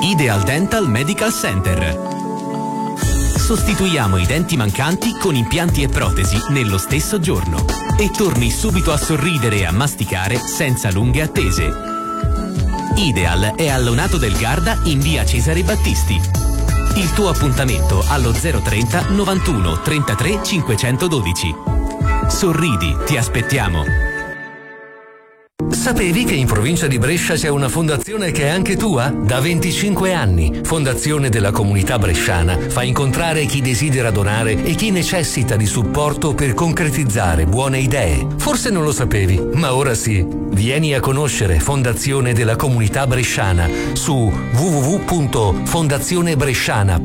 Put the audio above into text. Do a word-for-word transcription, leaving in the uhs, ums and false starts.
Ideal Dental Medical Center. Sostituiamo i denti mancanti con impianti e protesi nello stesso giorno e torni subito a sorridere e a masticare senza lunghe attese. Ideal è a Lonato del Garda in via Cesare Battisti. Il tuo appuntamento allo zero trenta novantuno trentatré cinquecentododici. Sorridi, ti aspettiamo. Sapevi che in provincia di Brescia c'è una fondazione che è anche tua? Da venticinque anni, Fondazione della Comunità Bresciana fa incontrare chi desidera donare e chi necessita di supporto per concretizzare buone idee. Forse non lo sapevi, ma ora sì. Vieni a conoscere Fondazione della Comunità Bresciana su w w w punto fondazione bresciana